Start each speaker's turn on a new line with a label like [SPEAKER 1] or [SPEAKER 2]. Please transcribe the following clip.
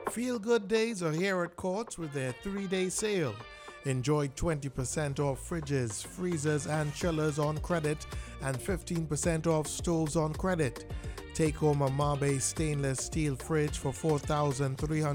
[SPEAKER 1] Feel Good Days are here at Courts with their 3-day sale. Enjoy 20% off fridges, freezers, and chillers on credit and 15% off stoves on credit. Take home a Marbe stainless steel fridge for $4,300